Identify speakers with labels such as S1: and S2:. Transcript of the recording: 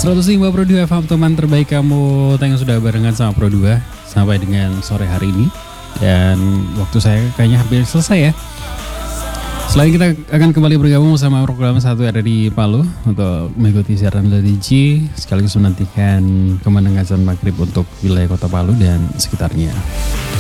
S1: 105 Pro 2 FM, teman terbaik kamu. Thank you sudah barengan sama Pro 2 sampai dengan sore hari ini. Dan waktu saya kayaknya hampir selesai ya. Selain kita akan kembali bergabung sama program satu ada di Palu untuk mengikuti siaran dari G, sekaligus menantikan kemenangan azan maghrib untuk wilayah kota Palu dan sekitarnya.